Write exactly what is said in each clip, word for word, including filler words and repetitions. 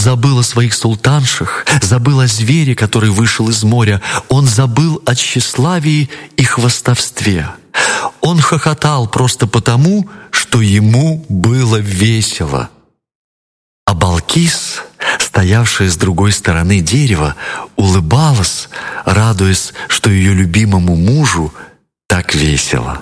забыл о своих султаншах, забыл о звере, который вышел из моря. Он забыл о тщеславии и хвастовстве. Он хохотал просто потому, что ему было весело. А Балкис, стоявшая с другой стороны дерева, улыбалась, радуясь, что ее любимому мужу так весело.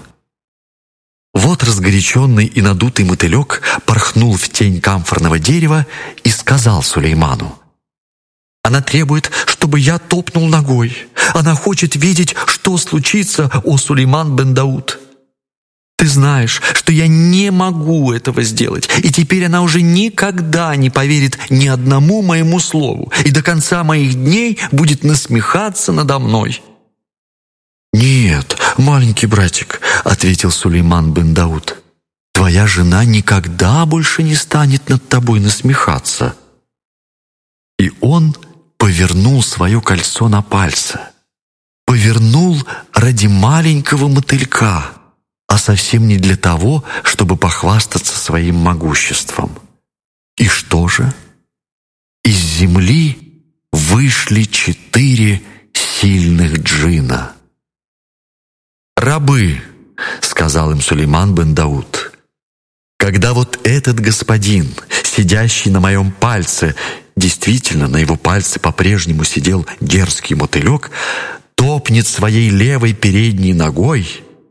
Вот разгоряченный и надутый мотылек порхнул в тень камфорного дерева и сказал Сулейману: «Она требует, чтобы я топнул ногой. Она хочет видеть, что случится, о Сулейман бен Дауд. Ты знаешь, что я не могу этого сделать, и теперь она уже никогда не поверит ни одному моему слову, и до конца моих дней будет насмехаться надо мной». «Нет, маленький братик», — ответил Сулейман бен Дауд, «твоя жена никогда больше не станет над тобой насмехаться». И он повернул свое кольцо на пальце. Повернул ради маленького мотылька, а совсем не для того, чтобы похвастаться своим могуществом. И что же? Из земли вышли четыре сильных джинна. «Рабы», — сказал им Сулейман бен Дауд, «когда вот этот господин, сидящий на моем пальце, действительно, на его пальце по-прежнему сидел дерзкий мотылек, топнет своей левой передней ногой,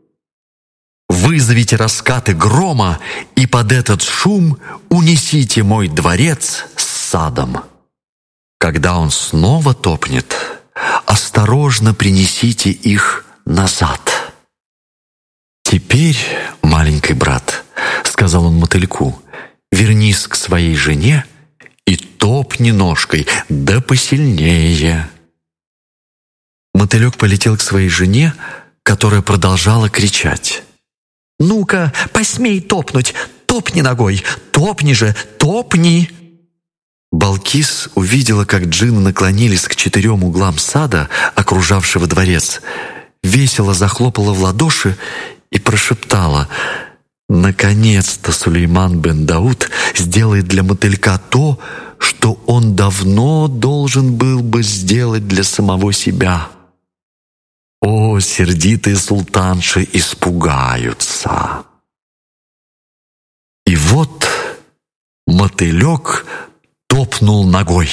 вызовите раскаты грома и под этот шум унесите мой дворец с садом. Когда он снова топнет, осторожно принесите их назад». «Теперь, маленький брат, — сказал он мотыльку, — вернись к своей жене и топни ножкой, да посильнее». Мотылек полетел к своей жене, которая продолжала кричать: «Ну-ка, посмей топнуть! Топни ногой! Топни же! Топни!» Балкис увидела, как джинны наклонились к четырем углам сада, окружавшего дворец, весело захлопала в ладоши и прошептала: «Наконец-то Сулейман бен Дауд сделает для мотылька то, что он давно должен был бы сделать для самого себя». О, сердитые султанши испугаются! И вот мотылек топнул ногой.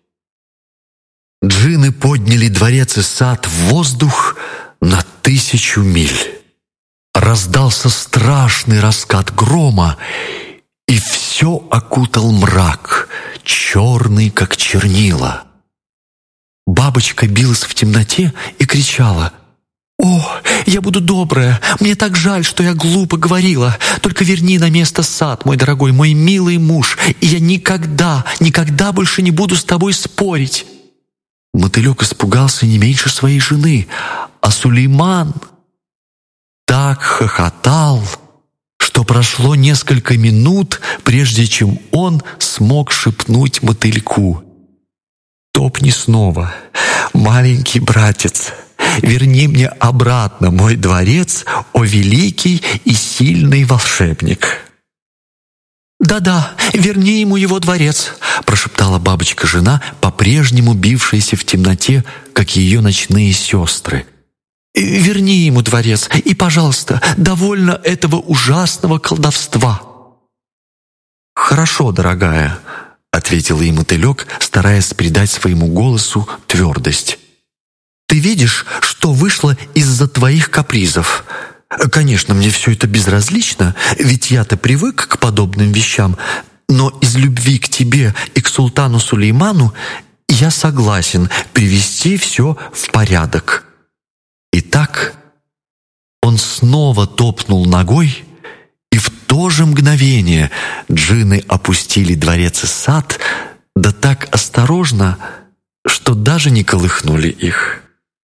Джинны подняли дворец и сад в воздух на тысячу миль. Раздался страшный раскат грома, и все окутал мрак, черный, как чернила. Бабочка билась в темноте и кричала: «О, я буду добрая! Мне так жаль, что я глупо говорила! Только верни на место сад, мой дорогой, мой милый муж, и я никогда, никогда больше не буду с тобой спорить!» Мотылек испугался не меньше своей жены, а Сулейман так хохотал, что прошло несколько минут, прежде чем он смог шепнуть мотыльку: «Топни снова, маленький братец! Верни мне обратно мой дворец, о великий и сильный волшебник!» «Да-да, верни ему его дворец», — прошептала бабочка-жена, по-прежнему бившаяся в темноте, как ее ночные сестры. «Верни ему дворец, и, пожалуйста, довольно этого ужасного колдовства». «Хорошо, дорогая», — ответила ей мотылек, стараясь придать своему голосу твердость. «Ты видишь, что вышло из-за твоих капризов. Конечно, мне все это безразлично, ведь я-то привык к подобным вещам, но из любви к тебе и к султану Сулейману я согласен привести все в порядок». Итак, он снова топнул ногой, и в то же мгновение джинны опустили дворец и сад, да так осторожно, что даже не колыхнули их.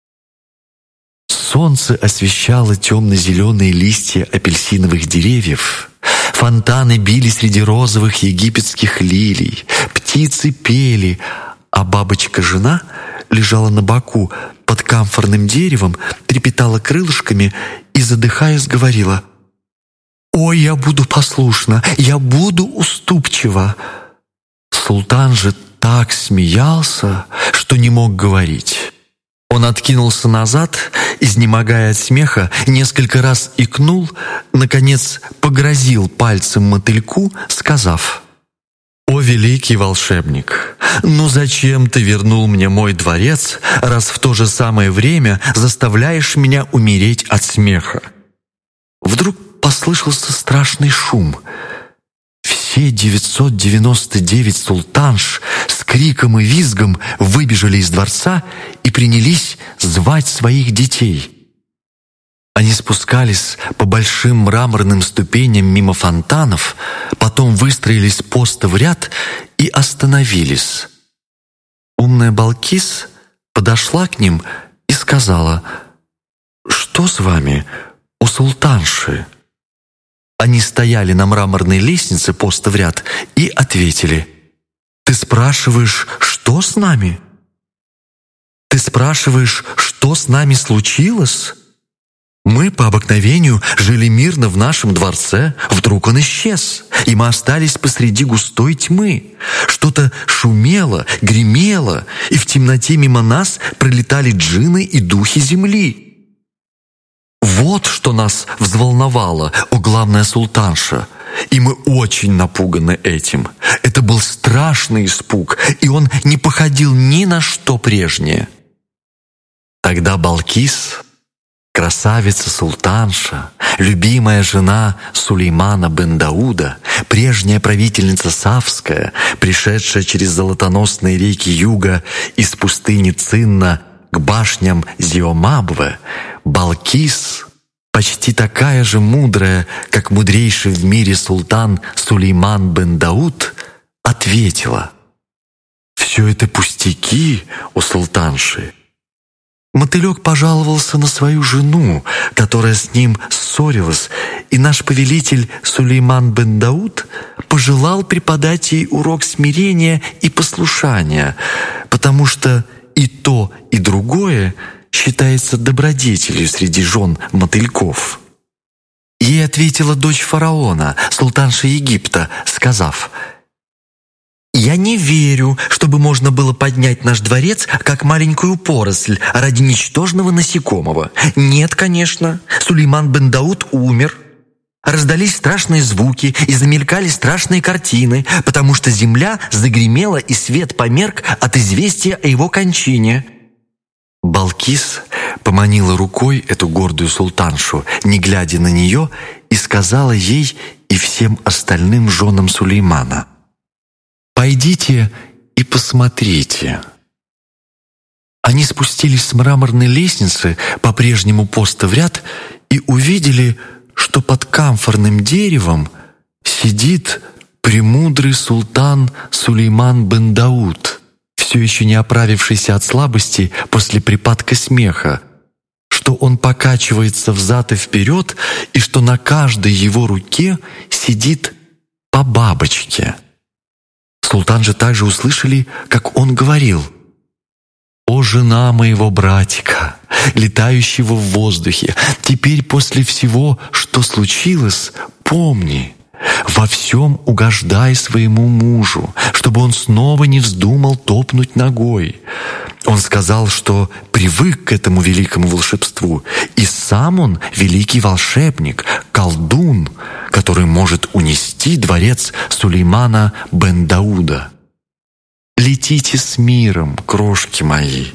Солнце освещало темно-зеленые листья апельсиновых деревьев, фонтаны били среди розовых египетских лилий, птицы пели, а бабочка-жена лежала на боку под камфорным деревом, трепетала крылышками и, задыхаясь, говорила: «Ой, я буду послушна, я буду уступчива». Султан же так смеялся, что не мог говорить. Он откинулся назад, изнемогая от смеха, несколько раз икнул, наконец погрозил пальцем мотыльку, сказав: «О, великий волшебник, ну зачем ты вернул мне мой дворец, раз в то же самое время заставляешь меня умереть от смеха?» Вдруг послышался страшный шум. Все девятьсот девяносто девять султанш с криком и визгом выбежали из дворца и принялись звать своих детей. Они спускались по большим мраморным ступеням мимо фонтанов, потом выстроились посты в ряд и остановились. Умная Балкис подошла к ним и сказала: «Что с вами, о султанши?» Они стояли на мраморной лестнице поста в ряд и ответили: «Ты спрашиваешь, что с нами? Ты спрашиваешь, что с нами случилось? Мы по обыкновению жили мирно в нашем дворце, вдруг он исчез, и мы остались посреди густой тьмы. Что-то шумело, гремело, и в темноте мимо нас пролетали джинны и духи земли. Вот что нас взволновало, о главная султанша, и мы очень напуганы этим. Это был страшный испуг, и он не походил ни на что прежнее». Тогда Балкис, красавица-султанша, любимая жена Сулеймана бен Дауда, прежняя правительница Савская, пришедшая через золотоносные реки юга из пустыни Цинна к башням Зиомабве, Балкис, почти такая же мудрая, как мудрейший в мире султан Сулейман бен Дауд, ответила: «Все это пустяки, о султанши». Мотылек пожаловался на свою жену, которая с ним ссорилась, и наш повелитель Сулейман бен Дауд пожелал преподать ей урок смирения и послушания, потому что и то, и другое считается добродетелью среди жен мотыльков. Ей ответила дочь фараона, султанша Египта, сказав: «Я не верю, чтобы можно было поднять наш дворец, как маленькую поросль, ради ничтожного насекомого. Нет, конечно, Сулейман бен Дауд умер. Раздались страшные звуки и замелькали страшные картины, потому что земля загремела и свет померк от известия о его кончине». Балкис поманила рукой эту гордую султаншу, не глядя на нее, и сказала ей и всем остальным женам Сулеймана: «Пойдите и посмотрите». Они спустились с мраморной лестницы, по-прежнему поста в ряд, и увидели, что под камфорным деревом сидит премудрый султан Сулейман бен Дауд, все еще не оправившийся от слабости после припадка смеха, что он покачивается взад и вперед, и что на каждой его руке сидит по бабочке. Султан же также услышали, как он говорил: «О, жена моего братика, летающего в воздухе, теперь после всего, что случилось, помни, во всем угождай своему мужу, чтобы он снова не вздумал топнуть ногой. Он сказал, что привык к этому великому волшебству, и сам он великий волшебник, колдун, который может унести дворец Сулеймана бен Дауда. Летите с миром, крошки мои».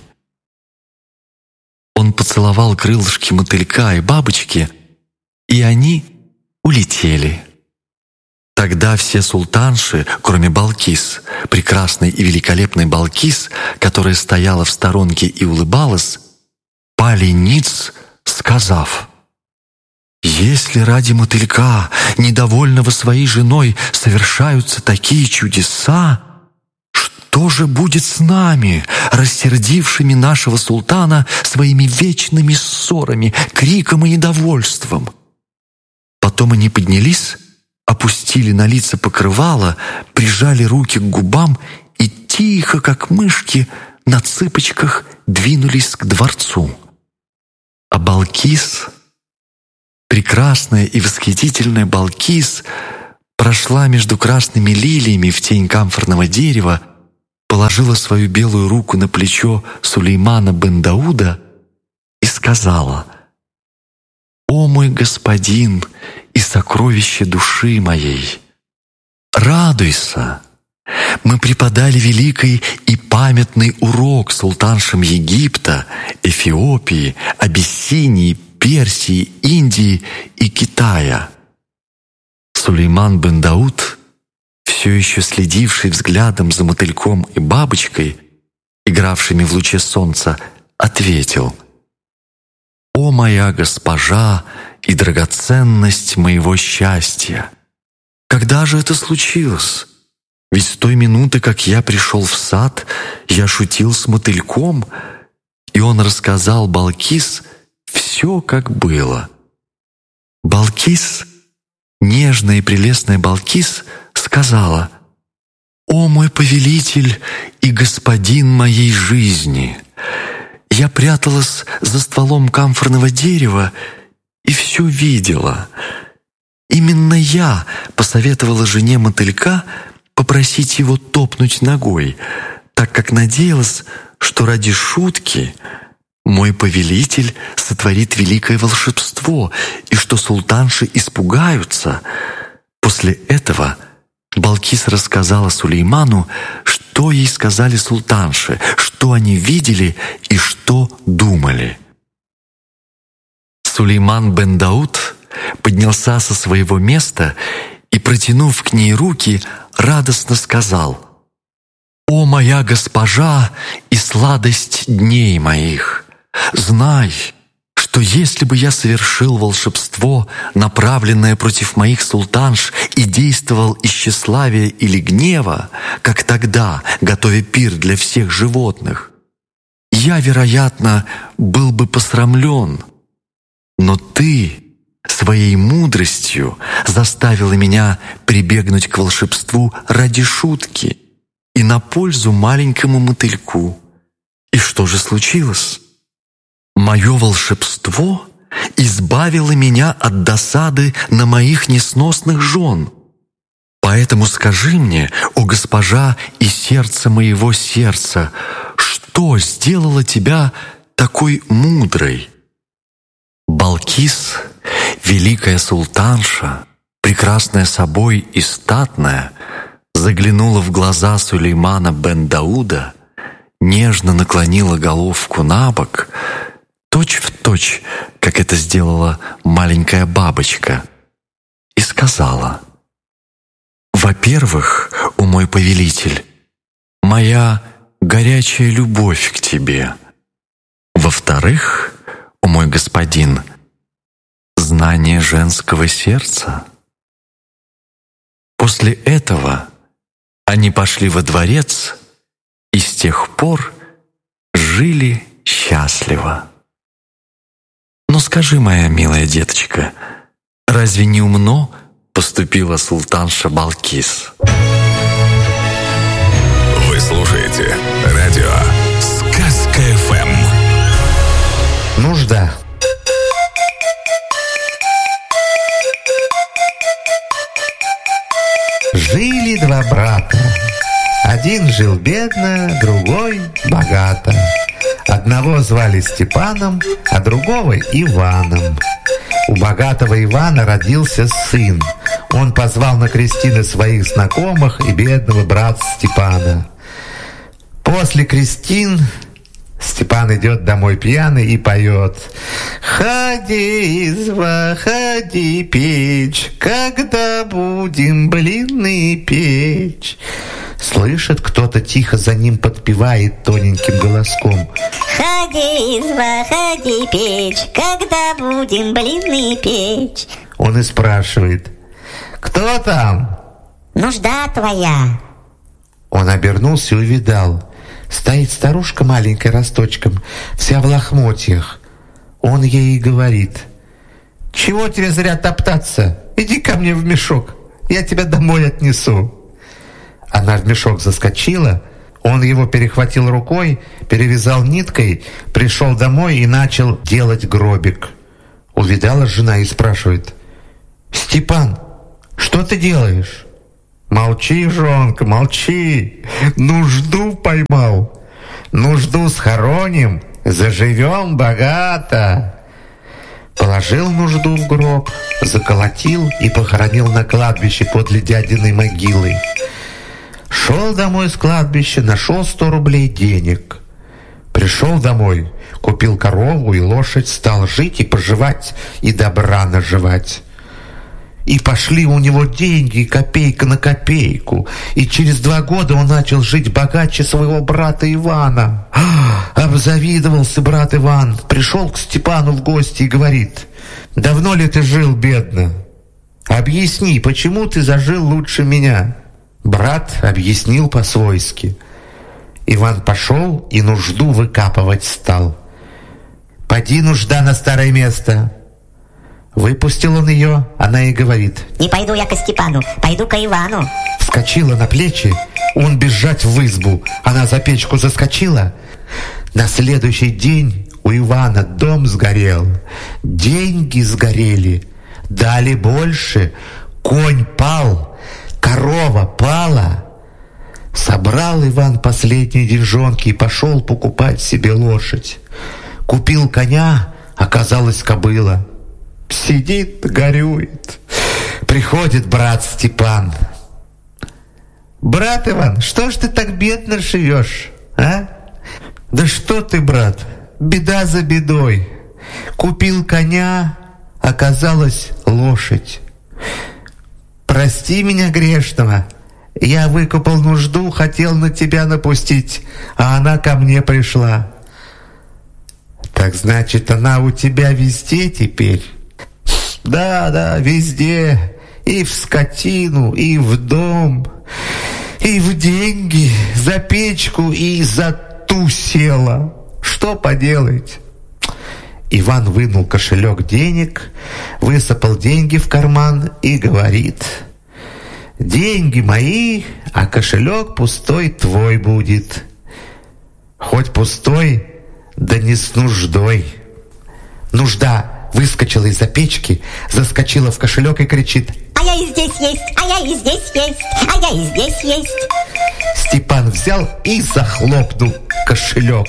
Он поцеловал крылышки мотылька и бабочки, и они улетели. Тогда все султанши, кроме Балкис, прекрасной и великолепной Балкис, которая стояла в сторонке и улыбалась, пали ниц, сказав: «Если ради мотылька, недовольного своей женой, совершаются такие чудеса, что же будет с нами, рассердившими нашего султана своими вечными ссорами, криком и недовольством?» Потом они поднялись, опустили на лица покрывало, прижали руки к губам и тихо, как мышки, на цыпочках двинулись к дворцу. А Балкис, прекрасная и восхитительная Балкис, прошла между красными лилиями в тень камфорного дерева, положила свою белую руку на плечо Сулеймана бен Дауда и сказала: «О мой господин и сокровище души моей, радуйся! Мы преподали великий и памятный урок султаншам Египта, Эфиопии, Абиссинии, Персии, Индии и Китая». Сулейман бен Дауд, все еще следивший взглядом за мотыльком и бабочкой, игравшими в луче солнца, ответил: «О моя госпожа и драгоценность моего счастья! Когда же это случилось? Ведь с той минуты, как я пришел в сад, я шутил с мотыльком». И он рассказал Балкис все, как было. Балкис, нежная и прелестная Балкис, сказала: «О мой повелитель и господин моей жизни! Я пряталась за стволом камфорного дерева и все видела. Именно я посоветовала жене мотылька попросить его топнуть ногой, так как надеялась, что ради шутки мой повелитель сотворит великое волшебство и что султанши испугаются». После этого Балкис рассказала Сулейману, что ей сказали султанши, что они видели и что думали. Сулейман бен Дауд поднялся со своего места и, протянув к ней руки, радостно сказал: «О моя госпожа и сладость дней моих! Знай, что если бы я совершил волшебство, направленное против моих султанш, и действовал из тщеславия или гнева, как тогда, готовя пир для всех животных, я, вероятно, был бы посрамлен. Но ты своей мудростью заставила меня прибегнуть к волшебству ради шутки и на пользу маленькому мотыльку. И что же случилось? Мое волшебство избавило меня от досады на моих несносных жен. Поэтому скажи мне, о госпожа и сердце моего сердца, что сделало тебя такой мудрой?» Балкис, великая султанша, прекрасная собой и статная, заглянула в глаза Сулеймана бен Дауда, нежно наклонила головку на бок, точь в точь, как это сделала маленькая бабочка, и сказала: «Во-первых, о мой повелитель, моя горячая любовь к тебе. Во-вторых, о мой господин, знание женского сердца». После этого они пошли во дворец и с тех пор жили счастливо. Но скажи, моя милая деточка, разве не умно поступила султанша Балкис? Вы слушаете радио Сказка-ФМ. Нужда. Жили два брата. Один жил бедно, другой богато. Одного звали Степаном, а другого Иваном. У богатого Ивана родился сын. Он позвал на крестины своих знакомых и бедного брата Степана. После крестин Степан идет домой пьяный и поет: «Ходи, изба, ходи, печь, когда будем блины печь». Слышит, кто-то тихо за ним подпевает тоненьким голоском: «Ходи, изба, ходи, печь, когда будем блины печь». Он и спрашивает: «Кто там?» «Нужда твоя». Он обернулся и увидал. Стоит старушка маленькая росточком, вся в лохмотьях. Он ей и говорит: «Чего тебе зря топтаться? Иди ко мне в мешок, я тебя домой отнесу». Она в мешок заскочила, он его перехватил рукой, перевязал ниткой, пришел домой и начал делать гробик. Увидала жена и спрашивает: «Степан, что ты делаешь?» Молчи, жонка, молчи. Нужду поймал. Нужду схороним, заживем богато. Положил нужду в гроб, заколотил и похоронил на кладбище подле дядиной могилы. Шел домой с кладбища, нашел сто рублей денег. Пришел домой, купил корову и лошадь, стал жить и поживать, и добра наживать. И пошли у него деньги копейка на копейку. И через два года он начал жить богаче своего брата Ивана. Обзавидовался брат Иван, пришел к Степану в гости и говорит: давно ли ты жил бедно? Объясни, почему ты зажил лучше меня? Брат объяснил по-свойски. Иван пошел и нужду выкапывать стал. Поди, нужда, на старое место. Выпустил он ее, она и говорит: не пойду я к Степану, пойду к Ивану. Вскочила на плечи, он бежать в избу. Она за печку заскочила. На следующий день у Ивана дом сгорел, деньги сгорели, дали больше, конь пал, корова пала. Собрал Иван последние деньжонки и пошел покупать себе лошадь. Купил коня, оказалось кобыла. Сидит, горюет. Приходит брат Степан. Брат Иван, что ж ты так бедно живешь, а? Да что ты, брат, беда за бедой. Купил коня, оказалась лошадь. Прости меня грешного. Я выкупал нужду, хотел на тебя напустить, а она ко мне пришла. Так значит, она у тебя везде теперь? Да, да, везде. И в скотину, и в дом, и в деньги, за печку и за ту села. Что поделать? Иван вынул кошелек денег, высыпал деньги в карман и говорит: деньги мои, а кошелек пустой твой будет. Хоть пустой, да не с нуждой. Нужда выскочила из-за печки, заскочила в кошелек и кричит: а я и здесь есть, а я и здесь есть, а я и здесь есть. Степан взял и захлопнул кошелек.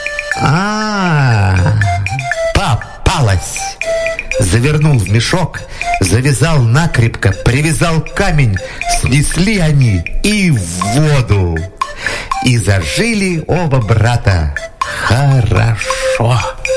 А, попалась! Завернул в мешок, завязал накрепко, привязал камень, снесли они и в воду. И зажили оба брата хорошо.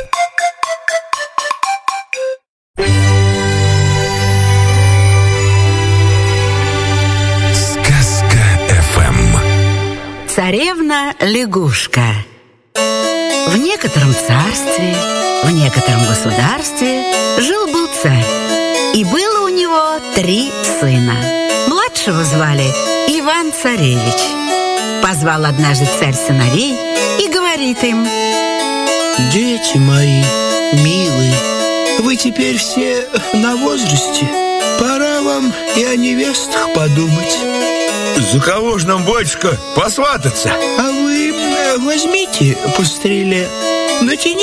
Сказка эф эм. Царевна-лягушка. В некотором царстве, в некотором государстве жил-был царь, и было у него три сына. Младшего звали Иван-царевич. Позвал однажды царь сыновей и говорит им: дети мои, милые, вы теперь все на возрасте. Пора вам и о невестах подумать. За кого ж нам, батюшка, посвататься? А вы возьмите по стреле, натяните